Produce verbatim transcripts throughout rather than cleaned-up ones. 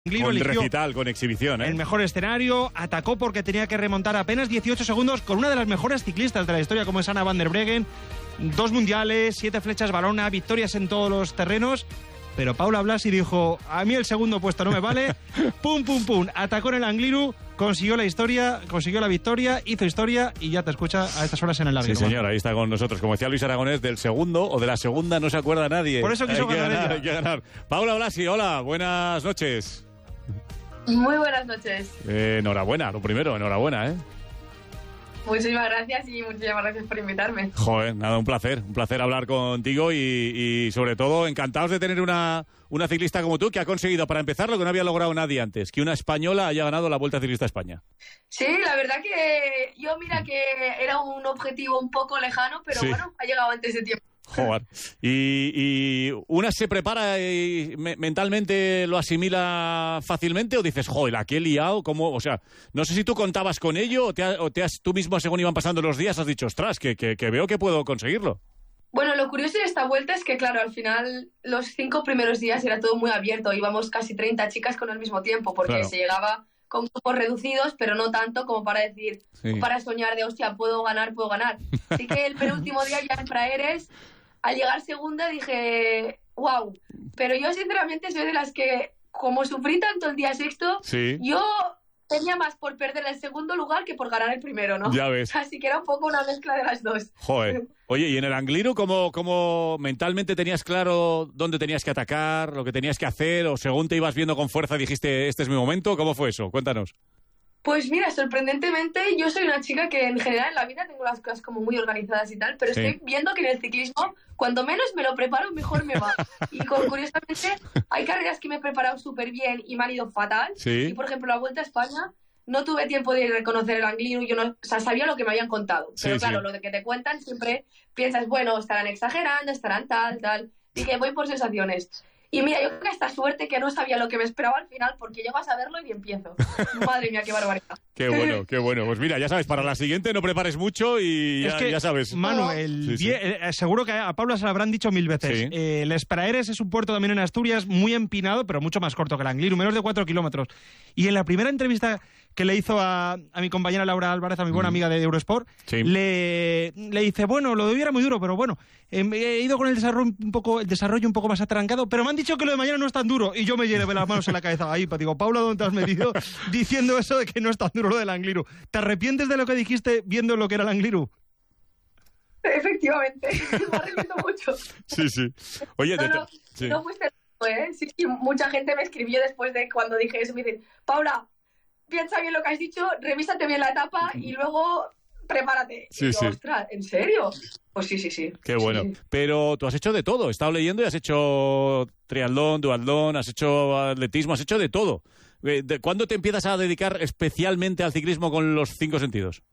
Con recital, con exhibición, ¿eh? El mejor escenario, atacó porque tenía que remontar apenas dieciocho segundos con una de las mejores ciclistas de la historia como es Anna van der Breggen. Dos mundiales, siete flechas Valona, victorias en todos los terrenos. Pero Paula Blasi dijo, a mí el segundo puesto no me vale. Pum, pum, pum. Atacó en el Angliru, consiguió la historia, consiguió la victoria, hizo historia y ya te escucha a estas horas en el Angliru. Sí, señor, ahí está con nosotros. Como decía Luis Aragonés, del segundo o de la segunda no se acuerda nadie. Por eso quiso hay que ganar, ganar, ella. hay que ganar. Paula Blasi, hola, buenas noches. Muy buenas noches. Eh, enhorabuena, lo primero, enhorabuena, ¿eh? Muchísimas gracias y muchísimas gracias por invitarme. Joder, nada, un placer, un placer hablar contigo y, y sobre todo encantados de tener una, una ciclista como tú que ha conseguido, para empezar, lo que no había logrado nadie antes, que una española haya ganado la Vuelta Ciclista a España. Sí, la verdad que yo mira que era un objetivo un poco lejano, pero sí. Bueno, ha llegado antes de tiempo. Joder. Y, y una se prepara y me, mentalmente lo asimila fácilmente o dices, joder, la que he liado, ¿cómo? O sea, no sé si tú contabas con ello o te, ha, o te has tú mismo, según iban pasando los días, has dicho, ostras, que, que, que veo que puedo conseguirlo. Bueno, lo curioso de esta vuelta es que, claro, al final los cinco primeros días era todo muy abierto, íbamos casi treinta chicas con el mismo tiempo, porque claro. Se llegaba con grupos reducidos, pero no tanto como para decir, sí. Para soñar de, hostia, puedo ganar, puedo ganar. Así que el penúltimo día ya en Praeres, al llegar segunda dije, wow, pero yo sinceramente soy de las que, como sufrí tanto el día sexto, sí. Yo tenía más por perder el segundo lugar que por ganar el primero, ¿no? Ya ves. Así que era un poco una mezcla de las dos. Joder. Oye, ¿y en el Angliru cómo, cómo mentalmente tenías claro dónde tenías que atacar, lo que tenías que hacer, o según te ibas viendo con fuerza dijiste, este es mi momento? ¿Cómo fue eso? Cuéntanos. Pues mira, sorprendentemente yo soy una chica que en general en la vida tengo las cosas como muy organizadas y tal, pero sí. Estoy viendo que en el ciclismo, cuando menos me lo preparo, mejor me va. Y con, curiosamente, hay carreras que me he preparado súper bien y me han ido fatal. Sí. Y por ejemplo, la Vuelta a España, no tuve tiempo de reconocer el Angliru, yo no, o sea, sabía lo que me habían contado. Pero sí, claro, sí. Lo de que te cuentan siempre piensas, bueno, estarán exagerando, estarán tal, tal. Dije, voy por sensaciones. Y mira, yo creo que esta suerte que no sabía lo que me esperaba al final, porque llego a saberlo y empiezo. Madre mía, qué barbaridad. Qué bueno, qué bueno. Pues mira, ya sabes, para la siguiente no prepares mucho y ya, es que, ya sabes. Manu, el sí, sí. Eh, seguro que a Paula se lo habrán dicho mil veces. Sí. Eh, Les Praeres es un puerto también en Asturias muy empinado, pero mucho más corto que el Angliru, menos de cuatro kilómetros. Y en la primera entrevista que le hizo a, a mi compañera Laura Álvarez, a mi buena mm. amiga de Eurosport, sí. le, le dice, bueno, lo de hoy era muy duro, pero bueno, eh, he ido con el desarrollo un poco el desarrollo un poco más atrancado, pero me han dicho que lo de mañana no es tan duro. Y yo me llevé las manos en la cabeza. Ahí, pues digo, Paula, ¿dónde te has metido diciendo eso de que no es tan duro lo del Angliru? ¿Te arrepientes de lo que dijiste viendo lo que era el Angliru? Efectivamente, me arrepiento mucho. Sí, sí. Oye, no, te... no, sí. no fuiste ¿eh? Sí, sí, mucha gente me escribió después de cuando dije eso, me dicen, Paula, piensa bien lo que has dicho, revísate bien la etapa y luego prepárate. Sí, y yo, sí. Ostras, ¿en serio? Pues sí, sí, sí. Qué bueno. Sí, sí. Pero tú has hecho de todo. He estado leyendo y has hecho triatlón, duatlón, has hecho atletismo, has hecho de todo. ¿Cuándo te empiezas a dedicar especialmente al ciclismo con los cinco sentidos?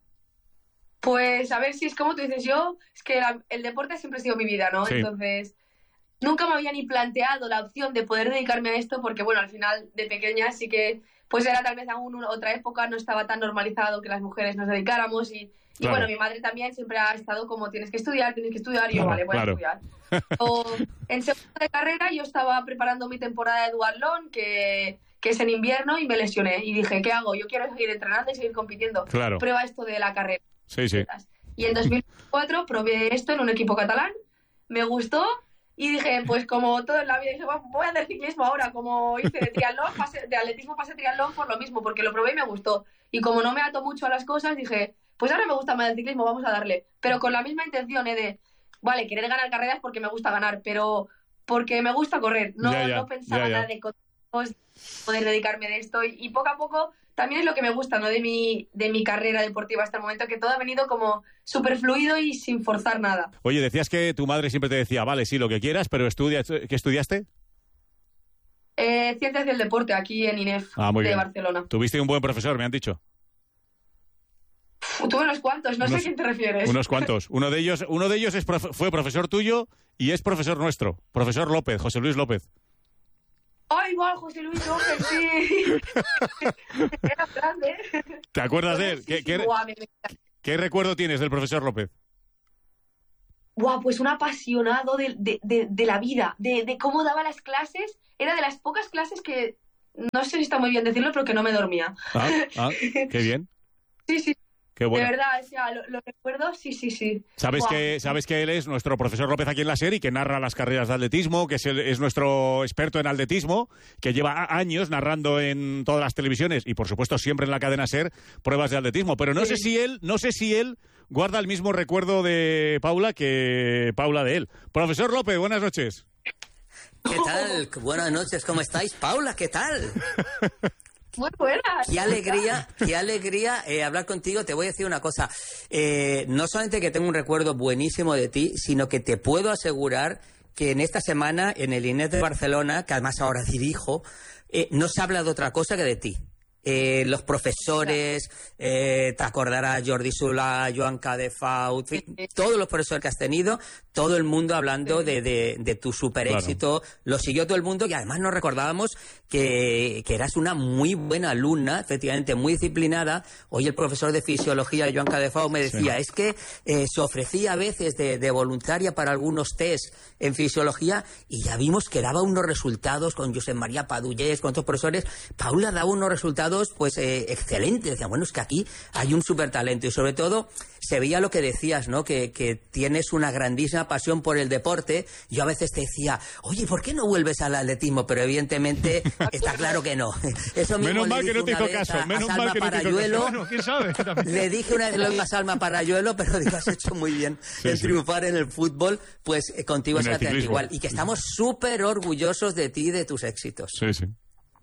Pues a ver si es como tú dices, yo, es que la, el deporte siempre ha sido mi vida, ¿no? Sí. Entonces, nunca me había ni planteado la opción de poder dedicarme a esto porque, bueno, al final de pequeña sí que, pues era tal vez aún una, otra época, no estaba tan normalizado que las mujeres nos dedicáramos y, y claro. Bueno, mi madre también siempre ha estado como, tienes que estudiar, tienes que estudiar, y yo, vale, voy claro. a estudiar. O, en segundo de carrera yo estaba preparando mi temporada de duatlón, que... que es en invierno, y me lesioné. Y dije, ¿qué hago? Yo quiero seguir entrenando y seguir compitiendo. Claro. Prueba esto de la carrera. Sí, sí. Y en dos mil cuatro probé esto en un equipo catalán, me gustó, y dije, pues como todo en la vida, dije, voy a hacer ciclismo ahora, como hice de triatlón, pasé, de atletismo pasé triatlón por lo mismo, porque lo probé y me gustó. Y como no me ato mucho a las cosas, dije, pues ahora me gusta más el ciclismo, vamos a darle. Pero con la misma intención, ¿eh? De, vale, querer ganar carreras porque me gusta ganar, pero porque me gusta correr. No, ya, ya, no pensaba ya, ya. nada de poder dedicarme de esto y, y poco a poco también es lo que me gusta, ¿no? De mi, de mi carrera deportiva hasta el momento, que todo ha venido como súper fluido y sin forzar nada. Oye, decías que tu madre siempre te decía, vale, sí, lo que quieras, pero estudia, ¿qué estudiaste? Eh, Ciencias del Deporte, aquí en INEF, ah, muy de bien. Barcelona. Tuviste un buen profesor, me han dicho. Uf, tuve unos cuantos, no unos, sé a quién te refieres. Unos cuantos. Uno de ellos, uno de ellos es profe, fue profesor tuyo y es profesor nuestro, profesor López, José Luis López. ¡Ay, igual, José Luis López, sí! Era grande. ¿Te acuerdas de él? ¿Qué, qué, ¿Qué recuerdo tienes del profesor López? Buah, pues un apasionado de, de, de, de la vida, de, de cómo daba las clases. Era de las pocas clases que no sé si está muy bien decirlo, pero que no me dormía. Ah, ah, qué bien. Sí, sí. Qué bueno. De verdad, o sea, lo, lo recuerdo, sí, sí, sí. Sabes que, sabes que él es nuestro profesor López aquí en la serie, que narra las carreras de atletismo, que es, el, es nuestro experto en atletismo, que lleva años narrando en todas las televisiones y por supuesto siempre en la cadena SER pruebas de atletismo. Pero no sí. sé si él, no sé si él guarda el mismo recuerdo de Paula que Paula de él. Profesor López, buenas noches. ¿Qué tal? Buenas noches, ¿cómo estáis? Paula, ¿qué tal? Muy buenas. Qué alegría, qué alegría eh, hablar contigo. Te voy a decir una cosa. Eh, no solamente que tengo un recuerdo buenísimo de ti, sino que te puedo asegurar que en esta semana, en el INEF de Barcelona, que además ahora dirijo, eh, no se habla de otra cosa que de ti. Eh, los profesores, eh, te acordarás Jordi Solà, Joan Cadefaut, todos los profesores que has tenido, todo el mundo hablando de, de, de tu super éxito, claro. Lo siguió todo el mundo y además nos recordábamos que, que eras una muy buena alumna, efectivamente muy disciplinada. Hoy el profesor de fisiología, Joan Cadefaut, me decía, sí. es que eh, se ofrecía a veces de, de voluntaria para algunos test en fisiología y ya vimos que daba unos resultados con Josep María Padullés, con otros profesores. Paula daba unos resultados pues eh, excelente. Decía, bueno, es que aquí hay un súper talento y sobre todo se veía lo que decías, ¿no? Que, que tienes una grandísima pasión por el deporte. Yo a veces te decía, oye, ¿por qué no vuelves al atletismo? Pero evidentemente está claro que no. Eso mismo menos mal que no te hizo caso. A, menos a mal que no te hizo caso. Bueno, ¿quién sabe? Le dije una vez lo mismo a Salma Parayuelo, pero digo, has hecho muy bien sí, en sí. triunfar en el fútbol. Pues eh, contigo es exactamente igual. Y que estamos súper orgullosos de ti y de tus éxitos. Sí, sí.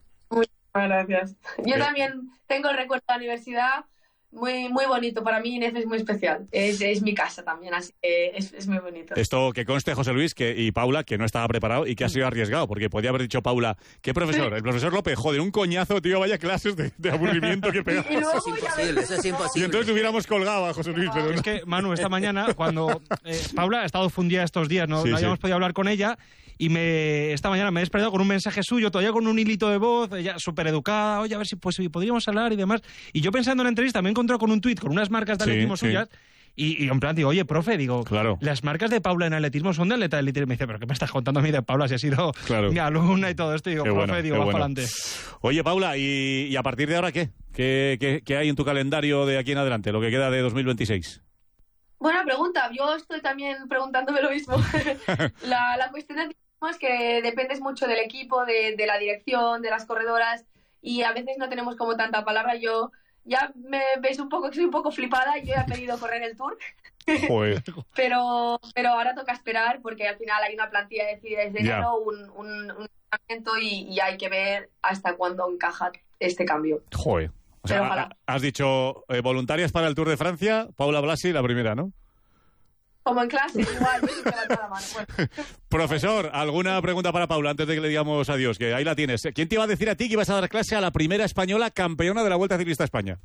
Gracias. Yo eh. también tengo el recuerdo de la universidad muy muy bonito. Para mí INEF es muy especial. Es, es mi casa también, así que es, es muy bonito. Esto que conste, José Luis que, y Paula, que no estaba preparado y que ha sido arriesgado, porque podía haber dicho Paula, ¿qué profesor? El profesor López, joder, un coñazo, tío, vaya clases de, de aburrimiento que pegaba. Y, y luego eso es imposible, eso es imposible. Y entonces hubiéramos colgado a José Luis. Pero es que, Manu, esta mañana, cuando eh, Paula ha estado fundida estos días, no, sí, no habíamos sí. podido hablar con ella, y me esta mañana me he despertado con un mensaje suyo, todavía con un hilito de voz, ella súper educada, oye, a ver si pues, podríamos hablar y demás. Y yo pensando en la entrevista me he encontrado con un tuit con unas marcas de atletismo sí, suyas, sí. Y, y en plan digo, oye, profe, digo, claro. las marcas de Paula en atletismo son de atleta de élite. Y me dice, ¿pero qué me estás contando a mí de Paula si ha sido claro. mi alumna y todo esto? Y digo, qué profe, bueno, digo, vas bueno. para adelante. Oye, Paula, ¿y, y a partir de ahora qué? ¿Qué, qué? ¿Qué hay en tu calendario de aquí en adelante, lo que queda de dos mil veintiséis? Buena pregunta, yo estoy también preguntándome lo mismo. la, la cuestión de es que dependes mucho del equipo, de, de la dirección, de las corredoras y a veces no tenemos como tanta palabra. Yo ya me veis un poco, soy un poco flipada y yo he pedido correr el Tour. Joder. pero, pero ahora toca esperar porque al final hay una plantilla decidida desde enero, yeah. un, un, un entrenamiento y, y hay que ver hasta cuándo encaja este cambio. Joder. O sea, ha, has dicho eh, voluntarias para el Tour de Francia, Paula Blasi, la primera, ¿no? Como en clase, igual, yo sí que levanto la mano. Bueno. Profesor, ¿alguna pregunta para Paula antes de que le digamos adiós? Que ahí la tienes. ¿Quién te iba a decir a ti que ibas a dar clase a la primera española campeona de la Vuelta Ciclista a España?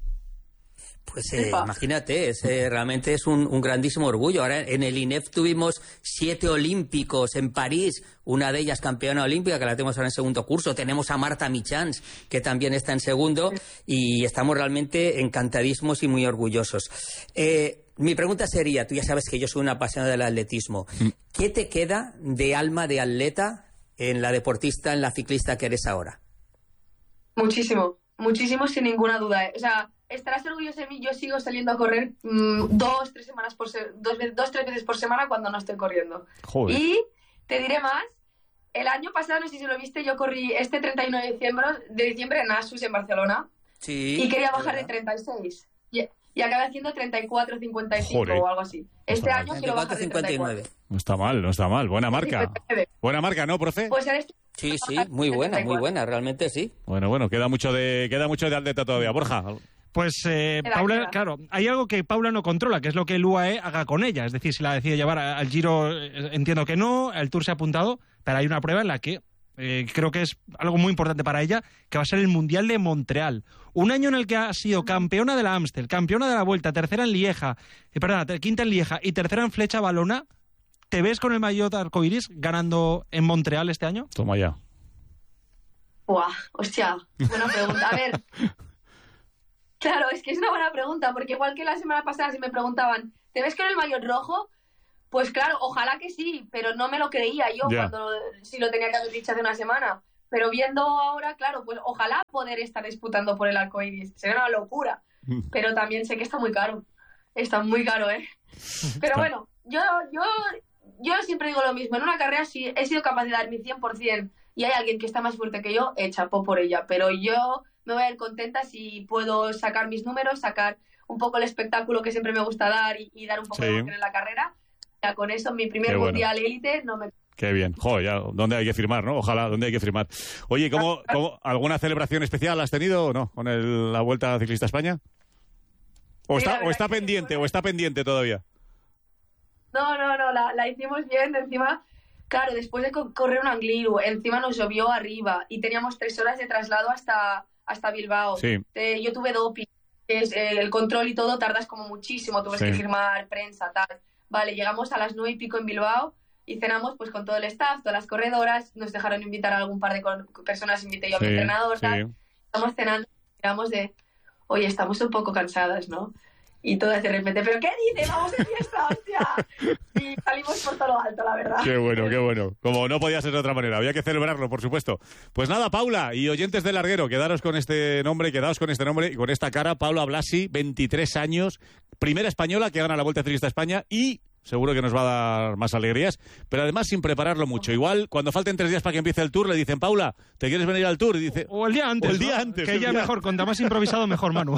Pues eh, imagínate, es, eh, realmente es un, un grandísimo orgullo. Ahora en el INEF tuvimos siete olímpicos en París, una de ellas campeona olímpica, que la tenemos ahora en segundo curso. Tenemos a Marta Michans, que también está en segundo, y estamos realmente encantadísimos y muy orgullosos. Eh, mi pregunta sería, tú ya sabes que yo soy una apasionada del atletismo, ¿qué te queda de alma de atleta en la deportista, en la ciclista que eres ahora? Muchísimo, muchísimo sin ninguna duda. O sea, estarás orgulloso de mí, yo sigo saliendo a correr mmm, dos, tres semanas por se- dos, dos, tres veces por semana cuando no estoy corriendo. Joder. Y te diré más, el año pasado, no sé si lo viste, yo corrí este treinta y nueve de diciembre, de diciembre en Asus, en Barcelona, sí, y quería bajar ¿verdad? de treinta y seis. Y, y acabé haciendo treinta y cuatro, cincuenta y cinco Joder. o algo así. Este No año quiero bajar de treinta y cuatro. No está mal, no está mal. Buena marca. Buena marca, ¿no, profe? Pues en este... Sí, sí, muy buena, muy buena, realmente sí. Bueno, bueno, queda mucho de queda mucho de atleta todavía. Borja. Pues eh, Queda, Paula, queda. claro, hay algo que Paula no controla, que es lo que el U A E haga con ella. Es decir, si la decide llevar a- al Giro, eh, entiendo que no, al Tour se ha apuntado, pero hay una prueba en la que eh, creo que es algo muy importante para ella, que va a ser el Mundial de Montreal. Un año en el que ha sido campeona de la Amstel, campeona de la Vuelta, tercera en Lieja, eh, perdona, ter- quinta en Lieja y tercera en Flecha Valona. ¿Te ves con el maillot arcoiris ganando en Montreal este año? Toma ya. Buah, hostia, buena pregunta. A ver, claro, es que es una buena pregunta, porque igual que la semana pasada si me preguntaban, ¿te ves con el maillot rojo? Pues claro, ojalá que sí, pero no me lo creía yo Ya. cuando si lo tenía que haber dicho hace una semana. pero viendo ahora, claro, pues ojalá poder estar disputando por el arcoiris, sería una locura, pero también sé que está muy caro, está muy caro, ¿eh? Pero bueno, yo, yo, yo siempre digo lo mismo, en una carrera si he sido capaz de dar mi cien por ciento y hay alguien que está más fuerte que yo, eh, chapó por ella, pero yo me voy a ir contenta si puedo sacar mis números, sacar un poco el espectáculo que siempre me gusta dar y, y dar un poco sí. de emoción en la carrera. Ya con eso, mi primer bueno. mundial élite no me... Qué bien. Joder, ya, ¿dónde hay que firmar, no? Ojalá, ¿dónde hay que firmar? Oye, ¿cómo, cómo, ¿alguna celebración especial has tenido o no con el, la Vuelta Ciclista a España? ¿O sí, está, o está pendiente, o está pendiente todavía? No, no, no, la, la hicimos bien, encima... Claro, después de correr un Angliru, encima nos llovió arriba y teníamos tres horas de traslado hasta, hasta Bilbao. Sí. Eh, yo tuve doping, es, eh, el control y todo tardas como muchísimo, tuve sí. que firmar prensa, tal. Vale, llegamos a las nueve y pico en Bilbao y cenamos pues con todo el staff, todas las corredoras, nos dejaron invitar a algún par de personas, invité yo a mi sí, entrenador, tal. Sí. Estamos cenando y miramos de, oye, estamos un poco cansadas, ¿no? Y todas de repente, ¿pero qué dices? ¡Vamos de fiesta, hostia! Y salimos por todo lo alto, la verdad. Qué bueno, qué bueno. Como no podía ser de otra manera, había que celebrarlo, por supuesto. Pues nada, Paula y oyentes del Larguero, quedaros con este nombre, quedaos con este nombre y con esta cara. Paula Blasi, veintitrés años, primera española que gana la Vuelta Ciclista a España y... seguro que nos va a dar más alegrías, pero además sin prepararlo mucho. Igual, cuando falten tres días para que empiece el Tour, le dicen, Paula, ¿te quieres venir al Tour? Y dice, o el día antes. O el día ¿no? antes. Que ella día... mejor, cuanta más improvisado, mejor, Manu.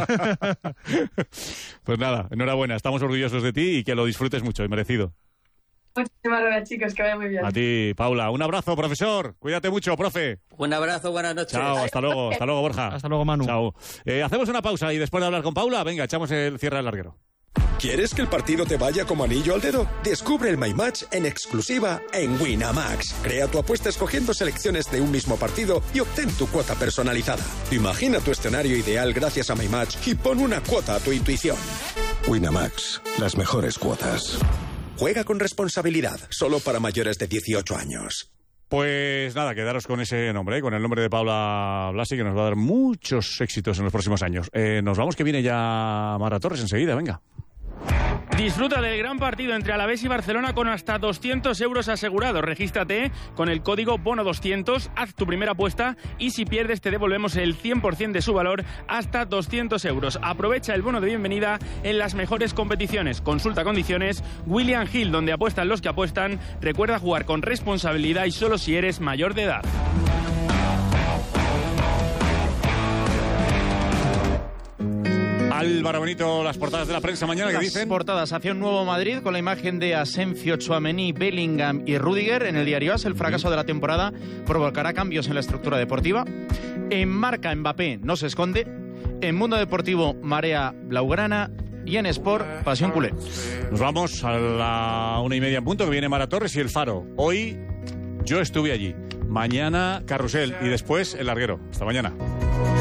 Pues nada, enhorabuena, estamos orgullosos de ti y que lo disfrutes mucho, y merecido. Muchísimas gracias, chicos, que vaya muy bien. A ti, Paula. Un abrazo, profesor. Cuídate mucho, profe. Un abrazo, buenas noches. Chao, hasta luego, hasta luego, Borja. Hasta luego, Manu. Chao. Eh, hacemos una pausa y después de hablar con Paula, venga, echamos el cierre al Larguero. ¿Quieres que el partido te vaya como anillo al dedo? Descubre el My Match en exclusiva en Winamax. Crea tu apuesta escogiendo selecciones de un mismo partido y obtén tu cuota personalizada. Imagina tu escenario ideal gracias a My Match y pon una cuota a tu intuición. Winamax, las mejores cuotas. Juega con responsabilidad, solo para mayores de dieciocho años. Pues nada, quedaros con ese nombre, ¿eh? Con el nombre de Paula Blasi, que nos va a dar muchos éxitos en los próximos años. Eh, nos vamos, que viene ya Mara Torres enseguida, venga. Disfruta del gran partido entre Alavés y Barcelona con hasta doscientos euros asegurados. Regístrate con el código bono doscientos, haz tu primera apuesta y si pierdes te devolvemos el cien por ciento de su valor hasta doscientos euros. Aprovecha el bono de bienvenida en las mejores competiciones. Consulta condiciones. William Hill, donde apuestan los que apuestan. Recuerda jugar con responsabilidad y solo si eres mayor de edad. Álvaro Benito, las portadas de la prensa mañana, ¿qué dicen? Las portadas hacia un nuevo Madrid con la imagen de Asencio, Tchouaméni, Bellingham y Rüdiger. En el diario AS, el fracaso de la temporada provocará cambios en la estructura deportiva. En Marca, Mbappé no se esconde. En Mundo Deportivo, marea blaugrana. Y en Sport, pasión culé. Nos vamos a la una y media en punto, que viene Mara Torres y El Faro. Hoy yo estuve allí. Mañana Carrusel y después El Larguero. Hasta mañana.